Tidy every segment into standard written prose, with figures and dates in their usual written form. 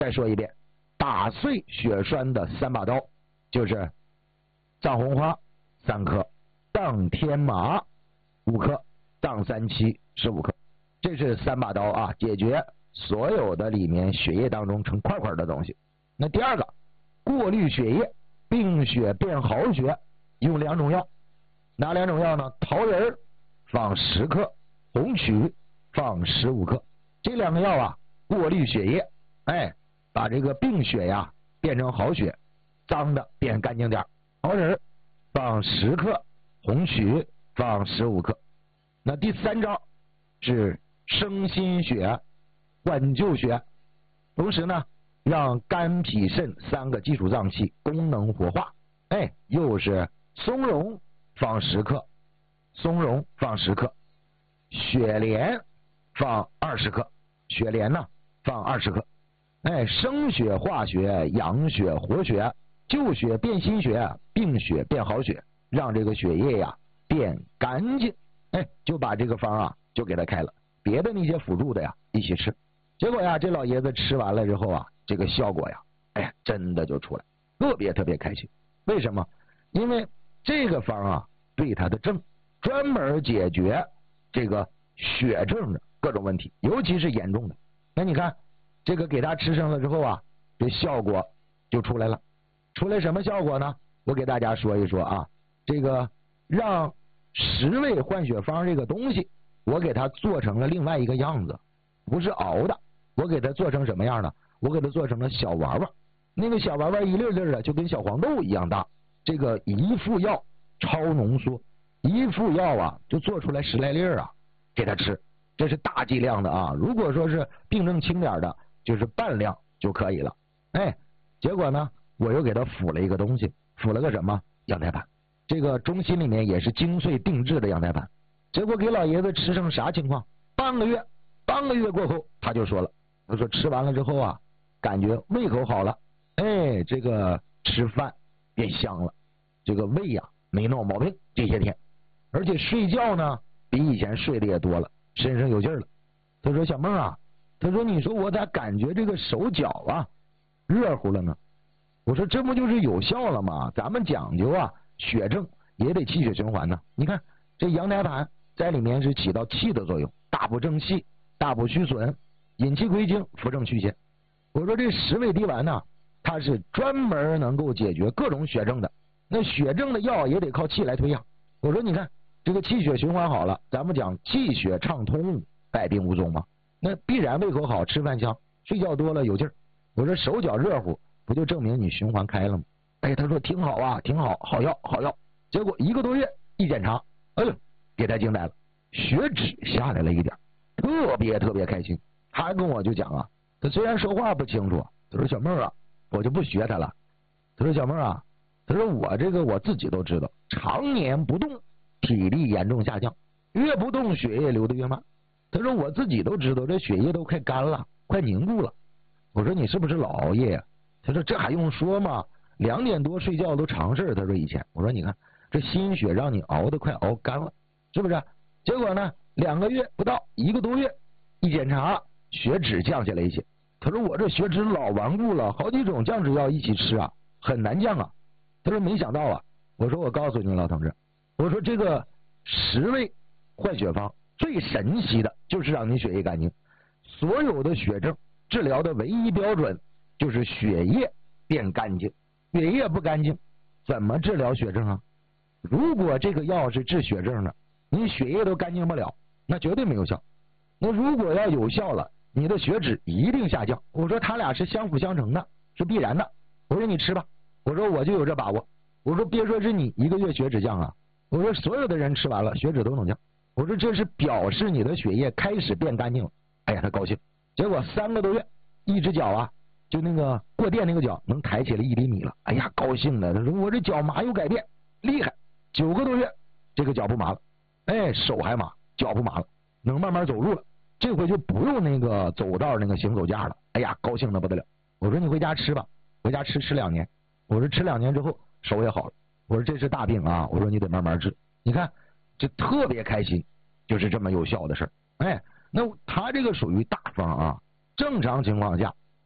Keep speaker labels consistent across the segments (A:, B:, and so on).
A: 再说一遍，打碎血栓的3把刀就是藏红花3克，藏天麻5克，藏三七15克，这是3把刀啊，解决所有的里面血液当中成块块的东西。那第二个，过滤血液，病血变好血，用2种药，哪2种药呢？桃仁放10克，红曲放15克。这2个药啊，过滤血液，把这个病血呀变成好血，脏的变干净点。桃仁放10克，红曲放15克。那第3招是生新血，挽旧血，同时呢让肝脾肾3个基础脏器功能活化。又是松茸放10克，松茸放10克，雪莲放20克，雪莲呢放20克。生血化血，养血活血，旧血变新血，病血变好血，让这个血液呀变干净。就把这个方啊就给他开了，别的那些辅助的呀一起吃。结果呀，这老爷子吃完了之后啊，这个效果呀，真的就出来，特别开心。为什么？因为这个方啊，对他的症专门解决这个血症的各种问题，尤其是严重的。那你看，这个给他吃上了之后啊，这效果就出来了。出来什么效果呢？我给大家说一说啊，这个让10味换血方这个东西，我给它做成了另外一个样子，不是熬的，我给它做成什么样呢？我给它做成了小丸丸，那个小丸丸一粒粒的，就跟小黄豆一样大。这个一副药超浓缩，一副药啊就做出来10来粒啊，给他吃，这是大剂量的啊。如果说是病症轻点的，就是半量就可以了。结果呢，我又给他辅了一个东西，辅了个什么？羊胎盘。这个中心里面也是精粹定制的羊胎盘。结果给老爷子吃成啥情况？半个月过后，他就说了，他说吃完了之后啊，感觉胃口好了，这个吃饭变香了，这个胃呀没闹毛病这些天，而且睡觉呢比以前睡的也多了，身上有劲了。他说小梦啊，他说你说我咋感觉这个手脚啊热乎了呢？我说这不就是有效了吗？咱们讲究啊，血症也得气血循环呢。你看这羊胎盘在里面是起到气的作用，大补正气，大补虚损，引气归经，扶正祛邪。我说这10味滴丸呢，它是专门能够解决各种血症的。那血症的药也得靠气来推呀。我说你看这个气血循环好了，咱们讲气血畅通，百病无踪嘛。那必然胃口好，吃饭香，睡觉多了有劲儿。我说手脚热乎，不就证明你循环开了吗？他说挺好啊，挺好，好药好药。结果1个多月一检查，给他惊呆了，血脂下来了一点，特别开心。他还跟我就讲啊，他虽然说话不清楚，他说小妹啊，我就不学他了。他说小妹啊，他说我这个我自己都知道，常年不动，体力严重下降，越不动血液流得越慢。他说我自己都知道，这血液都快干了，快凝固了。我说你是不是老熬夜呀？他说这还用说吗？2点多睡觉都常事。他说以前。我说你看这心血让你熬得快熬干了，是不是？结果呢2个月不到1个多月一检查，血脂降下来一些。他说我这血脂老顽固了，好几种降脂药一起吃啊，很难降啊。他说没想到啊。我说我告诉你老同志，我说这个10味换血方最神奇的就是让你血液干净。所有的血症治疗的唯一标准就是血液变干净，血液不干净怎么治疗血症啊？如果这个药是治血症的，你血液都干净不了，那绝对没有效。那如果要有效了，你的血脂一定下降。我说他俩是相辅相成的，是必然的。我说你吃吧，我说我就有这把握。我说别说是你1个月血脂降了，我说所有的人吃完了血脂都能降。我说这是表示你的血液开始变干净了。他高兴。结果3个多月，一只脚啊，就那个过电那个脚能抬起来1厘米了。高兴的，他说我这脚麻有改变，厉害。9个多月，这个脚不麻了，手还麻，脚不麻了，能慢慢走路了。这回就不用那个走道那个行走架了。高兴的不得了。我说你回家吃吧，回家吃2年。我说吃2年之后手也好了。我说这是大病啊，我说你得慢慢治。你看这特别开心，就是这么有效的事儿。那他这个属于大方啊。正常情况下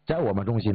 A: 在我们中心